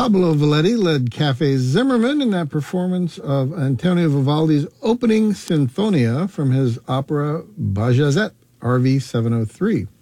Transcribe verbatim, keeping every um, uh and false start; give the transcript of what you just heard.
Pablo Valetti led Cafe Zimmerman in that performance of Antonio Vivaldi's opening Sinfonia from his opera Bajazet, R V seven oh three.